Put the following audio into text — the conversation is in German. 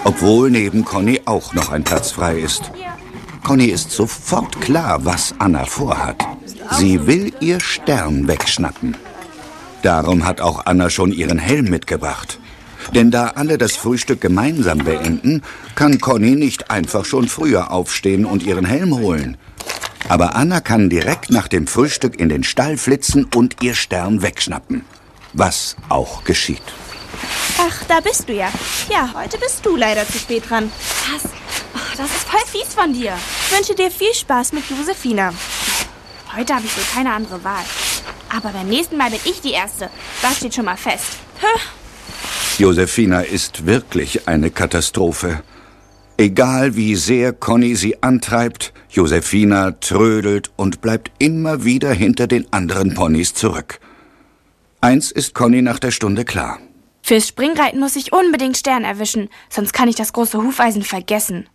obwohl neben Conny auch noch ein Platz frei ist. Conny ist sofort klar, was Anna vorhat. Sie will ihr Stern wegschnappen. Darum hat auch Anna schon ihren Helm mitgebracht. Denn da alle das Frühstück gemeinsam beenden, kann Conny nicht einfach schon früher aufstehen und ihren Helm holen. Aber Anna kann direkt nach dem Frühstück in den Stall flitzen und ihr Stern wegschnappen. Was auch geschieht. Ach, da bist du ja. Ja, heute bist du leider zu spät dran. Das ist voll fies von dir. Ich wünsche dir viel Spaß mit Josefina. Heute habe ich wohl keine andere Wahl. Aber beim nächsten Mal bin ich die Erste. Das steht schon mal fest. Josefina ist wirklich eine Katastrophe. Egal wie sehr Conny sie antreibt, Josefina trödelt und bleibt immer wieder hinter den anderen Ponys zurück. Eins ist Conny nach der Stunde klar. Fürs Springreiten muss ich unbedingt Stern erwischen, sonst kann ich das große Hufeisen vergessen.